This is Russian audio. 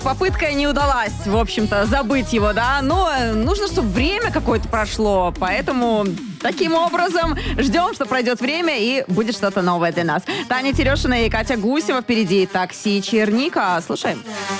Эх, попытка не удалась, в общем-то, забыть его, да? Но нужно, чтобы время какое-то прошло, поэтому таким образом ждем, что пройдет время и будет что-то новое для нас. Таня Терешина и Катя Гусева впереди. «Такси Черника». Слушаем.